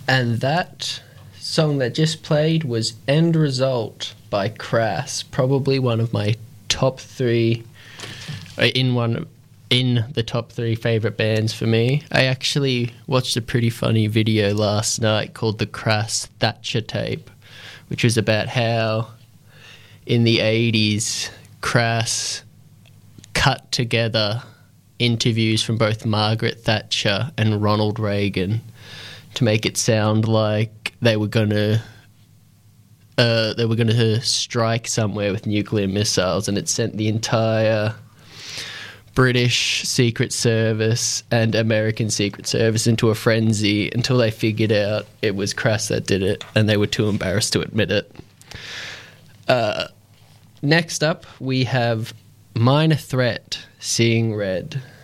And that song that just played was End Result by Crass, probably one of my top three, in the top three favourite bands for me. I actually watched a pretty funny video last night called the Crass Thatcher Tape, which was about how in the 80s Crass cut together interviews from both Margaret Thatcher and Ronald Reagan to make it sound like they were going to strike somewhere with nuclear missiles, and it sent the entire British Secret Service and American Secret Service into a frenzy until they figured out it was Crass that did it, and they were too embarrassed to admit it. Next up, we have Minor Threat, Seeing Red.